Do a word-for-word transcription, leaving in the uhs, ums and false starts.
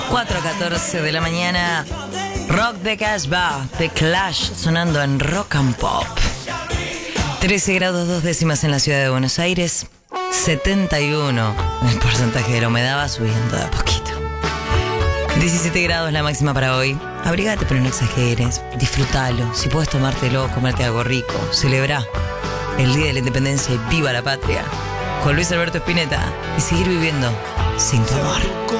cuatro a catorce de la mañana. Rock de Casbah, The Clash, sonando en Rock and Pop. trece grados dos décimas en la ciudad de Buenos Aires. setenta y uno el porcentaje de la humedad, va subiendo de a poquito. diecisiete grados la máxima para hoy. Abrigate, pero no exageres. Disfrútalo. Si puedes tomártelo, comerte algo rico. Celebrá el Día de la Independencia y viva la patria. Con Luis Alberto Spinetta. Y seguir viviendo sin tu amor.